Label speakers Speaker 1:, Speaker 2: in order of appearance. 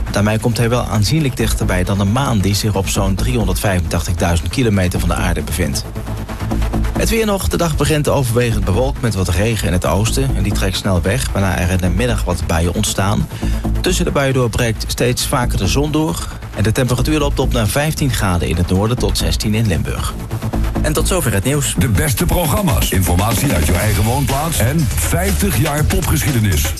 Speaker 1: Daarmee komt hij wel aanzienlijk dichterbij dan de maan, die zich op zo'n 385.000 kilometer van de aarde bevindt. Het weer nog. De dag begint overwegend bewolkt met wat regen in het oosten. En die trekt snel weg, waarna er in de middag wat buien ontstaan. Tussen de buien door breekt steeds vaker de zon door. En de temperatuur loopt op naar 15 graden in het noorden tot 16 in Limburg. En tot zover het nieuws.
Speaker 2: De beste programma's, informatie uit jouw eigen woonplaats en 50 jaar popgeschiedenis.